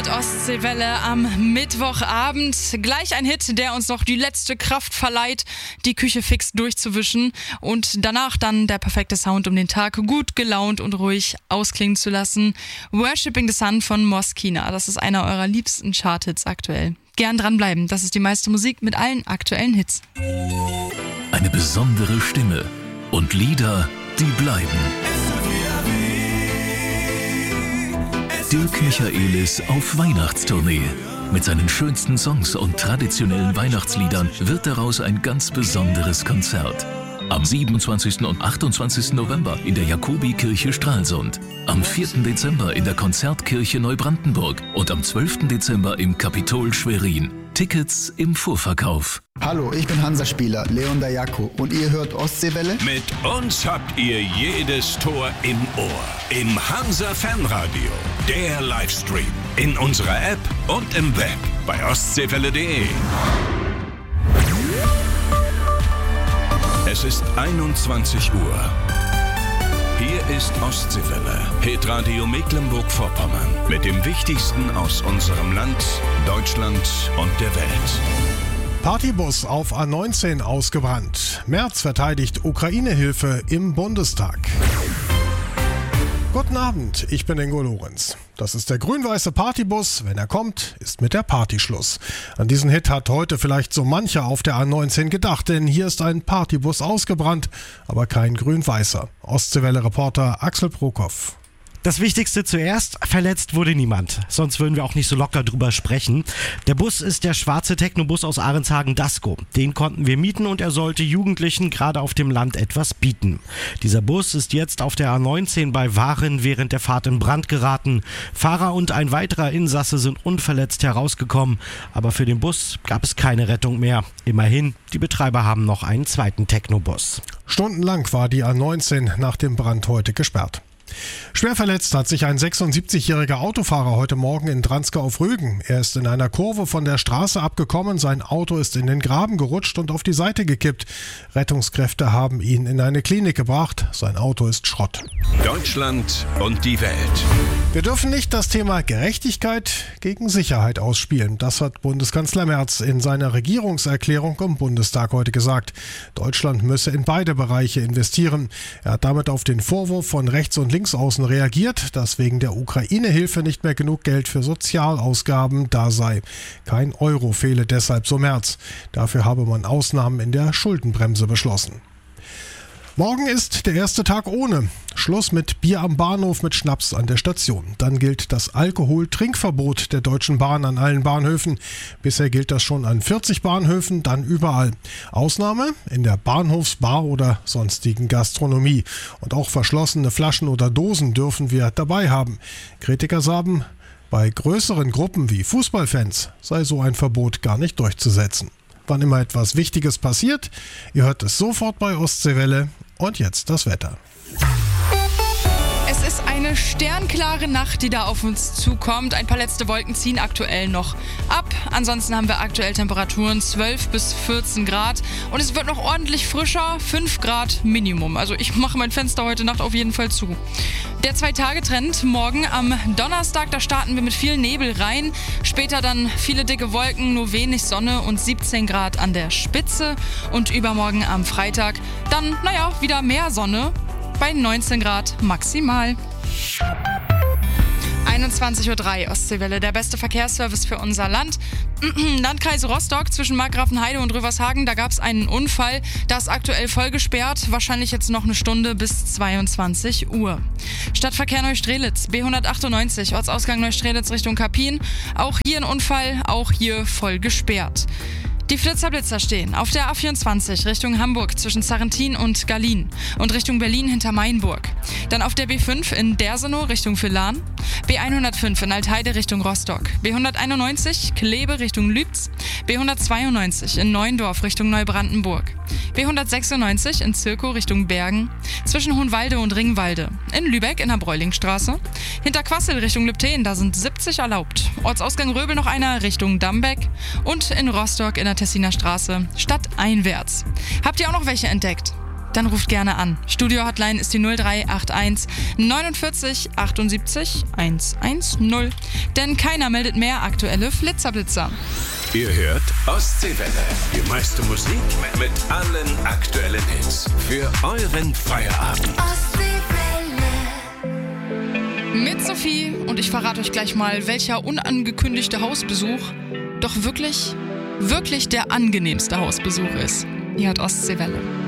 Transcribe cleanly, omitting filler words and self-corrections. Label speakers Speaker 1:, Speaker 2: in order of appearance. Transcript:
Speaker 1: hört Ostseewelle am Mittwochabend. Gleich ein Hit, der uns noch die letzte Kraft verleiht, die Küche fix durchzuwischen. Und danach dann der perfekte Sound, um den Tag gut gelaunt und ruhig ausklingen zu lassen. Worshipping the Sun von Moskina. Das ist einer eurer liebsten Charthits aktuell. Gern dranbleiben, das ist die meiste Musik mit allen aktuellen Hits.
Speaker 2: Eine besondere Stimme und Lieder, die bleiben. Dirk Michaelis auf Weihnachtstournee. Mit seinen schönsten Songs und traditionellen Weihnachtsliedern wird daraus ein ganz besonderes Konzert. Am 27. und 28. November in der Jakobikirche Stralsund. Am 4. Dezember in der Konzertkirche Neubrandenburg und am 12. Dezember im Kapitol Schwerin. Tickets im Vorverkauf.
Speaker 3: Hallo, ich bin Hansa-Spieler Leon Dayako und ihr hört Ostseewelle?
Speaker 4: Mit uns habt ihr jedes Tor im Ohr. Im Hansa-Fanradio. Der Livestream. In unserer App und im Web bei ostseewelle.de. Es ist 21 Uhr. Hier ist Ostseewelle, Hitradio Mecklenburg-Vorpommern. Mit dem Wichtigsten aus unserem Land, Deutschland und der Welt.
Speaker 5: Partybus auf A19 ausgebrannt. Merz verteidigt Ukraine-Hilfe im Bundestag. Guten Abend, ich bin Ingo Lorenz. Das ist der grün-weiße Partybus. Wenn er kommt, ist mit der Party Schluss. An diesen Hit hat heute vielleicht so mancher auf der A19 gedacht, denn hier ist ein Partybus ausgebrannt, aber kein grün-weißer. Ostseewelle-Reporter Axel Prokop.
Speaker 6: Das Wichtigste zuerst, verletzt wurde niemand. Sonst würden wir auch nicht so locker drüber sprechen. Der Bus ist der schwarze Technobus aus Ahrenshagen-Dasco. Den konnten wir mieten und er sollte Jugendlichen gerade auf dem Land etwas bieten. Dieser Bus ist jetzt auf der A19 bei Waren während der Fahrt in Brand geraten. Fahrer und ein weiterer Insasse sind unverletzt herausgekommen. Aber für den Bus gab es keine Rettung mehr. Immerhin, die Betreiber haben noch einen zweiten Technobus.
Speaker 5: Stundenlang war die A19 nach dem Brand heute gesperrt. Schwer verletzt hat sich ein 76-jähriger Autofahrer heute Morgen in Dranske auf Rügen. Er ist in einer Kurve von der Straße abgekommen, sein Auto ist in den Graben gerutscht und auf die Seite gekippt. Rettungskräfte haben ihn in eine Klinik gebracht. Sein Auto ist Schrott.
Speaker 4: Deutschland und die Welt.
Speaker 5: Wir dürfen nicht das Thema Gerechtigkeit gegen Sicherheit ausspielen. Das hat Bundeskanzler Merz in seiner Regierungserklärung im Bundestag heute gesagt. Deutschland müsse in beide Bereiche investieren. Er hat damit auf den Vorwurf von rechts und links außen reagiert, dass wegen der Ukraine-Hilfe nicht mehr genug Geld für Sozialausgaben da sei. Kein Euro fehle deshalb, so Merz. Dafür habe man Ausnahmen in der Schuldenbremse beschlossen. Morgen ist der erste Tag ohne. Schluss mit Bier am Bahnhof mit Schnaps an der Station. Dann gilt das Alkohol-Trinkverbot der Deutschen Bahn an allen Bahnhöfen. Bisher gilt das schon an 40 Bahnhöfen, dann überall. Ausnahme in der Bahnhofsbar oder sonstigen Gastronomie. Und auch verschlossene Flaschen oder Dosen dürfen wir dabei haben. Kritiker sagen, bei größeren Gruppen wie Fußballfans sei so ein Verbot gar nicht durchzusetzen. Wann immer etwas Wichtiges passiert, ihr hört es sofort bei Ostseewelle. Und jetzt das Wetter.
Speaker 1: Es ist eine sternklare Nacht, die da auf uns zukommt. Ein paar letzte Wolken ziehen aktuell noch ab. Ansonsten haben wir aktuell Temperaturen 12 bis 14 Grad. Und es wird noch ordentlich frischer, 5 Grad Minimum. Also ich mache mein Fenster heute Nacht auf jeden Fall zu. Der 2-Tage-Trend morgen am Donnerstag, da starten wir mit viel Nebel rein. Später dann viele dicke Wolken, nur wenig Sonne und 17 Grad an der Spitze. Und übermorgen am Freitag dann, wieder mehr Sonne. Bei 19 Grad maximal. 21.03 Uhr Ostseewelle, der beste Verkehrsservice für unser Land. Landkreis Rostock zwischen Markgrafenheide und Rövershagen, da gab es einen Unfall. Da ist aktuell voll gesperrt, wahrscheinlich jetzt noch eine Stunde bis 22 Uhr. Stadtverkehr Neustrelitz, B198, Ortsausgang Neustrelitz Richtung Kapin. Auch hier ein Unfall, auch hier voll gesperrt. Die Flitzer-Blitzer stehen auf der A24 Richtung Hamburg zwischen Sarrentin und Gallien und Richtung Berlin hinter Mainburg. Dann auf der B5 in Dersenow Richtung Villahn, B105 in Altheide Richtung Rostock, B191 Kleve Richtung Lübz, B192 in Neuendorf Richtung Neubrandenburg, B196 in Zirkow Richtung Bergen, zwischen Hohenwalde und Ringwalde, in Lübeck in der Bräulingstraße, hinter Quassel Richtung Lübten, da sind 70 erlaubt, Ortsausgang Röbel noch einer Richtung Dambeck und in Rostock in der Tessiner Straße stadteinwärts. Habt ihr auch noch welche entdeckt? Dann ruft gerne an. Studio-Hotline ist die 0381 49 78 110. denn keiner meldet mehr aktuelle Flitzerblitzer.
Speaker 4: Ihr hört Ostseewelle. Die meiste Musik mit allen aktuellen Hits. Für euren Feierabend.
Speaker 1: Mit Sophie und ich verrate euch gleich mal, welcher unangekündigte Hausbesuch doch wirklich der angenehmste Hausbesuch ist. Ihr hört Ostseewelle.